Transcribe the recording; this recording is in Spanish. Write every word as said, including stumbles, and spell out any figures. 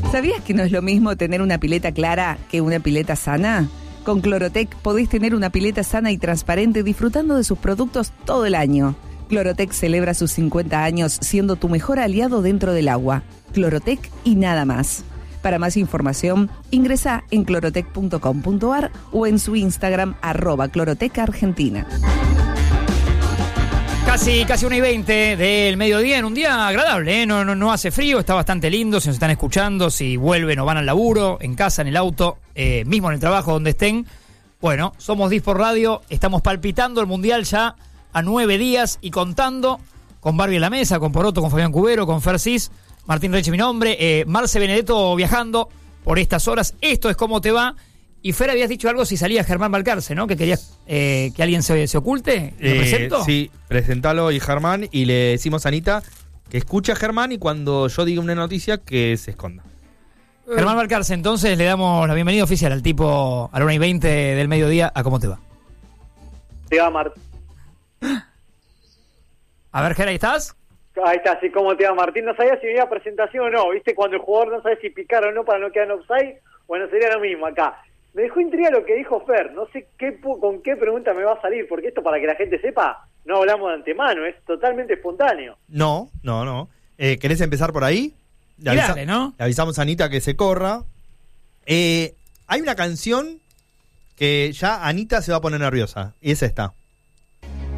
¿Sabías que no es lo mismo tener una pileta clara que una pileta sana? Con Clorotec podés tener una pileta sana y transparente disfrutando de sus productos todo el año. Clorotec celebra sus cincuenta años siendo tu mejor aliado dentro del agua. Clorotec y nada más. Para más información, ingresa en clorotec punto com punto a r o en su Instagram, arroba Clorotec Argentina. Casi, casi una y veinte del mediodía, en un día agradable, ¿eh? No, no, no hace frío, está bastante lindo. Si nos están escuchando, si vuelven o van al laburo, en casa, en el auto, eh, mismo en el trabajo, donde estén. Bueno, somos Dispor Radio, estamos palpitando el Mundial ya a nueve días y contando con Barbie en la mesa, con Poroto, con Fabián Cubero, con Fer Cis, Martín Reche mi nombre, eh, Marce Benedetto viajando por estas horas. Esto es Cómo Te Va. Y Fer, habías dicho algo si salía Germán Balcarce, ¿no? Que querías eh, que alguien se, se oculte. ¿Lo eh, presento? Sí, presentalo y Germán, y le decimos a Anita que escuche a Germán y cuando yo diga una noticia que se esconda. Germán Balcarce, entonces le damos la bienvenida oficial al tipo a la una y veinte del mediodía a Cómo Te Va. Te va, Martín. A ver, Ger, ¿ahí estás? Ahí está, sí, ¿cómo te va, Martín? No sabía si venía presentación o no, ¿viste? Cuando el jugador no sabe si picar o no para no quedar en offside, bueno, sería lo mismo acá. Me dejó intriga lo que dijo Fer, no sé qué con qué pregunta me va a salir, porque esto, para que la gente sepa, no hablamos de antemano, es totalmente espontáneo. No, no, no. Eh, ¿Querés empezar por ahí? Le, avisa- Dale, ¿no? le avisamos a Anita que se corra. Eh, hay una canción que ya Anita se va a poner nerviosa, y es esta.